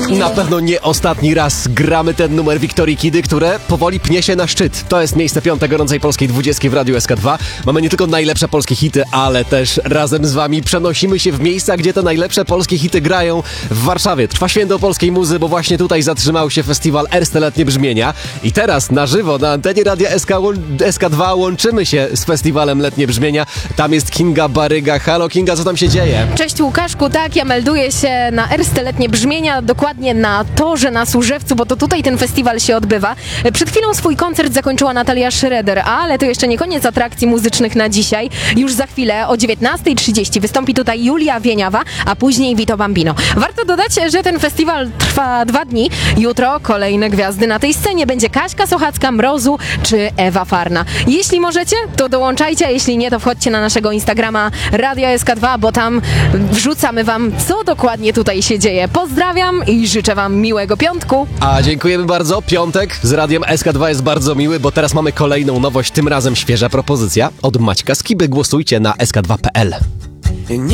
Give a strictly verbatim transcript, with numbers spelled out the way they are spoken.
Na pewno nie ostatni raz gramy ten numer Wiktorii Kidy, które powoli pnie się na szczyt. To jest miejsce piąte gorącej polskiej dwudziestki w Radiu S K dwa. Mamy nie tylko najlepsze polskie hity, ale też razem z wami przenosimy się w miejsca, gdzie te najlepsze polskie hity grają. W Warszawie trwa święto polskiej muzy, bo właśnie tutaj zatrzymał się festiwal Erste Letnie Brzmienia. I teraz na żywo na antenie Radia S K, S K dwa łączymy się z festiwalem Letnie Brzmienia. Tam jest Kinga Baryga. Halo Kinga, co tam się dzieje? Cześć Łukaszku, tak, ja melduję się na Erste Letnie Brzmienia, dokładnie na torze na Służewcu, bo to tutaj ten festiwal się odbywa. Przed chwilą swój koncert zakończyła Natalia Schroeder, ale to jeszcze nie koniec atrakcji muzycznych na dzisiaj. Już za chwilę o dziewiętnasta trzydzieści wystąpi tutaj Julia Wieniawa, a później Vito Bambino. Warto dodać, że ten festiwal trwa dwa dni. Jutro kolejne gwiazdy na tej scenie. Będzie Kaśka Sochacka, Mrozu czy Ewa Farna. Jeśli możecie, to dołączajcie, a jeśli nie, to wchodźcie na naszego Instagrama Radio S K dwa, bo tam wrzucamy wam, co dokładnie tutaj się dzieje. Pozdrawiam i życzę wam miłego piątku. A dziękujemy bardzo. Piątek z Radiem S K dwa jest bardzo miły, bo teraz mamy kolejną nowość, tym razem świeża propozycja od Maćka Skiby. Głosujcie na S K dwa kropka p l.